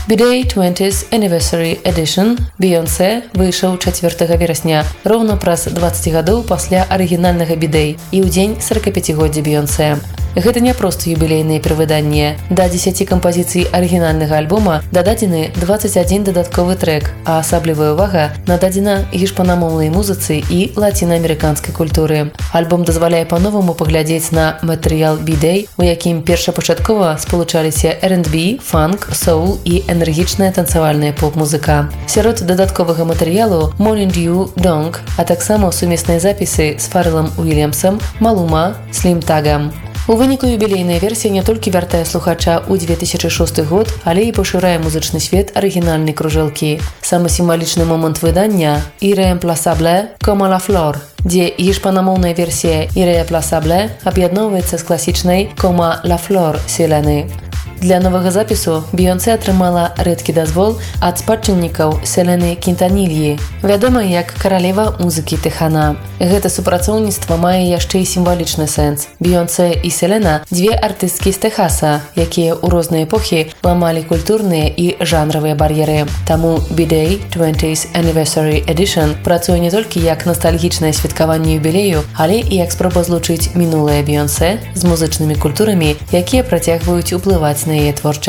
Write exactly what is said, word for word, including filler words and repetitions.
B-Day twentieth Anniversary Edition Beyoncé выйшаў чацвёртага верасня, роўна праз дваццаць гадоў пасля арыгінальнага B-Day і ў дзень сорокапяцігоддзя Beyoncé. Гэта не проста юбілейнае перавыданне. Да дзесяці кампазіцый арыгінальнага альбома дададзены дваццаць адзін дадатковы трэк, а асаблівая ўвага нададзена гішпанамоўнай музыцы і лацінаамерыканскай культуры. Альбом дазваляе па-новаму паглядзець на матэрыял B-Day, у якім першапачаткова спалучаліся эр энд би, фанк, соул і энергічная танцавальная поп-музыка. Сярод дадатковага матэрыялу Morning Dew, Dong, а таксама сумесныя запісы з Фарэлам Уільямсам, Малума, Слім Тагам. У выніку юбілейная версія не толькі вяртае слухача ў две тысячы шосты год, але і пашырае музычны свет арыгінальнай кружэлкі. Самы сімвалічны момант выдання «Irreemplaçable comme la flor», дзе гішпанамоўная версія «Irreemplaçable» аб'ядноўваецца з класічнай «Comme la flor» Селены. Для новага запісу Beyoncé атрымала рэдкі дазвол ад спадчыннікаў Селены Кінтанільі, вядомай як каралева музыкі Тэхана. Гэта супрацоўніцтва мае яшчэ і сімвалічны сэнс. Beyoncé і Селена – дзве артысткі з Тэхаса, якія ў розныя эпохі ламалі культурныя і жанравыя бар'еры. Таму B-Day twentieth Anniversary Edition працуе не толькі як настальгічнае святкаванне юбілею, але і як спроба злучыць мінулае Beyoncé з музычнымі культурамі, якія працягваюць уплываць на яе творчасць.